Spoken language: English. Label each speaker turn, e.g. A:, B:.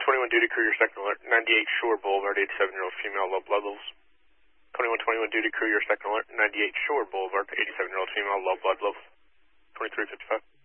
A: 2121 duty crew, your second alert, 98 Shore Boulevard, 87-year-old female, low blood levels. 2121 duty crew, your second alert, 98 Shore Boulevard, 87-year-old female, low blood levels. 2355.